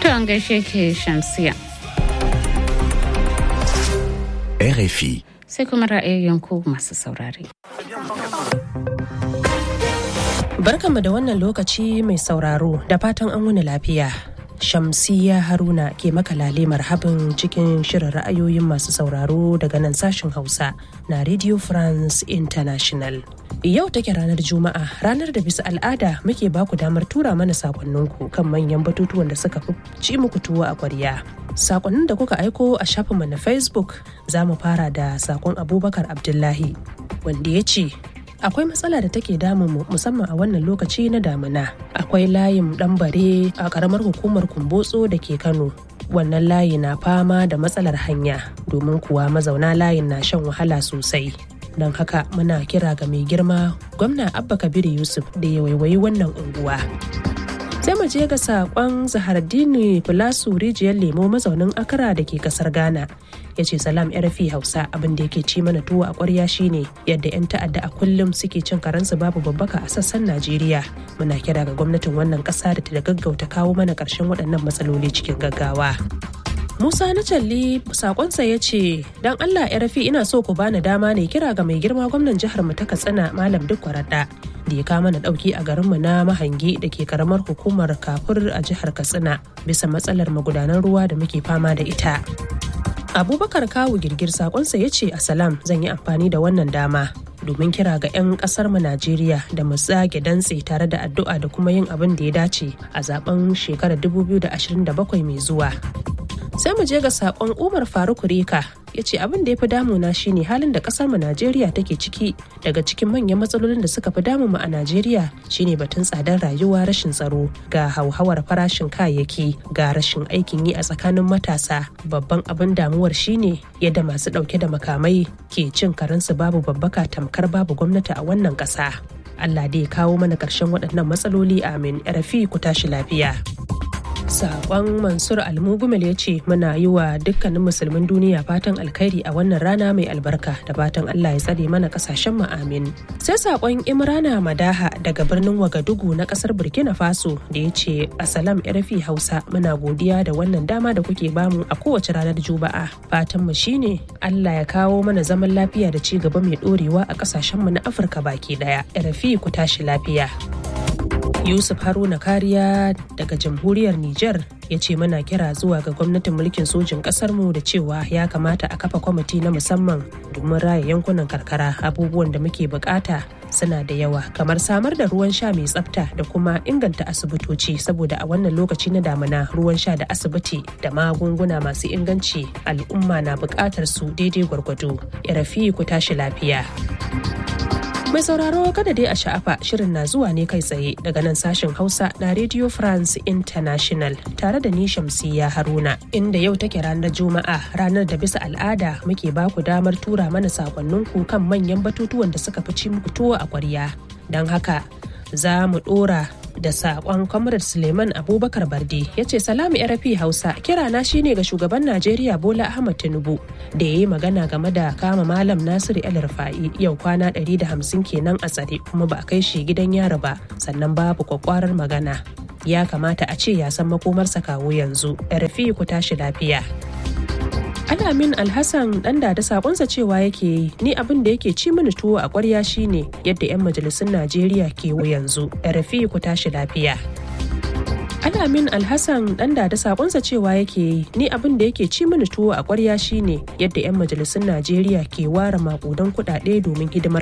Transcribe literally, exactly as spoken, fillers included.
To an gaishe ke Shamsiya. R F I. Sai kuma ra'ayoyin ku masu saurare. Barkanmu da wannan lokaci mai sauraro da fatan an wuni lafiya. Shamsiya Haruna ke maka lale marhabin cikin shirin ra'ayoyin masu sauraro daga nan sashen Hausa na Radio France International. Yau take ranar Juma'a, ranar da bisa al'ada muke baku damar tura mana sakonninku kan manyan batutuwan da suka fi ci muku tuwo a ƙwarya. Sakonnin da kuka aiko a shafinmu na Facebook za mu fara da sakon Abubakar Abdullahi wanda ya ce akwai matsala da take damunmu musamman a wannan lokaci na damina. Akwai layin ɗanbare a ƙaramar hukumar Kumbotso da ke Kano. Wannan layi na fama da matsalar hanya domin kuwa mazauna layin na shan wahala sosai. Don haka muna kira ga mai girma gwamna Abba Kabir Yusuf da ya waiwayi wannan unguwa. Sai mu je ga saƙon Zahardini Filasu Rijiyar Lemo mazaunin Accra da ke ƙasar Ghana. Ya ce salam R F I Hausa, abin da yake ci mana tuwo a ƙwarya shine yadda 'yan ta'adda a kullum suke cin karensu babu babbaka a sassan Najeriya. Muna kira ga gwamnatin wannan ƙasa da ta gaggauta kawo mana ƙarshen waɗannan matsaloli cikin gaggawa. Musa na Calli sakonsa ya ce, "Don Allah R F I ina so ku bani dama ne kira ga mai girma gwamnan jihar mu ta Katsina Malam Duk Kwarada da ya kama na ɗauki a garinmu na Mahangi da ke karamar hukumar Kafur a jihar Katsina bisa matsalar magudanan ruwa da muke fama da ita." Abubakar Kawu Girgir sakonsa ya ce, "Asalam, zan yi amfani da wannan dama domin kira ga 'yan kasar mu Najeriya da mu tsage dantse tare da addu'a da kuma yin abin da ya dace a zaben shekarar dubu biyu da ashirin da bakwai mai zuwa." Sai mu je ga sakon Umar Faruk Reka ya ce abin da ya fi damuna shine halin da kasar mu Najeriya take ciki. Daga cikin manyan matsalolin da suka fi damu mu a Najeriya shine batun tsadar rayuwa, rashin tsaro, ga hauhawar farashin kayayyaki, ga rashin aikin yi a tsakanin matasa. Babban abin damuwar shine yadda masu dauke da makamai ke cin karensu babu babbaka tamkar babu gwamnati a wannan kasa. Allah dai ya kawo mana karshen waɗannan matsaloli, amin. R F I ku tashi lafiya. Sakon Mansur Almugumel ya ce muna yi wa dukkanin musulmin duniya fatan alkhairi a wannan rana mai albarka da fatan Allah ya tsare mana kasashen mu, amin. Sai sakon Imrana Madaha daga birnin Wagadugu na kasar Burkina Faso da ya ce Assalam R F I Hausa, muna godiya da wannan dama da kuke bamu a kowace ranar Juma'a. Fatan mu shine Allah ya kawo mana zaman lafiya da ci gaba mai dorewa a kasashen mu na Afirka baki daya. R F I ku tashi lafiya. Yusuf Haruna Kariya daga jamhuriyar Nijar ya ce muna kira zuwa ga gwamnatin mulkin sojin ƙasarmu da cewa ya kamata a kafa kwamiti na musamman domin raya yankunan karkara. Abubuwan da muke bukata suna da yawa kamar samar da ruwan sha mai tsafta da kuma inganta asibitoci, saboda a wannan lokaci na damina ruwan sha da asibiti da magunguna masu inganci al'umma na bukatar su daidai gwargwado. R F I ku tashi lafiya. Mai sauraro kada dai a sha'afa, shirin na zuwa ne kai tsaye daga nan sashen Hausa na Radio France International tare da ni Shamsiya Haruna, inda yau take ranar Juma'a, ranar da bisa al'ada muke baku damar tura mana sakonninku kan manyan batutuwan da suka fi ci muku tuwo a ƙwarya. Don haka za mu ɗora da sakon Comrade Suleiman Abubakar Barde ya ce salamu R F I Hausa, kirana shine ga shugaban Najeriya Bola Ahmed Tinubu da ya yi magana game da kama Malam Nasiru El Rufa'i. Yau kwana ɗari da hamsin kenan a tsare kuma ba a kai shi gidan yari ba, sannan babu kwakwarar magana. Ya kamata a ce ya san makomarsa kawo yanzu. R F I ku tashi lafiya. Alamin Alhassan dan da sakonsa cewa yake ni abin da yake ci mini tuwo a ƙwarya shine yadda 'yan majalisun Najeriya ke yanzu. R F I ku tashi lafiya. Alamin Alhassan dan da sakonsa cewa yake ni abin da yake ci mini tuwo a ƙwarya shine yadda 'yan majalisun Najeriya ke ware makudan kuɗaɗe domin hidimar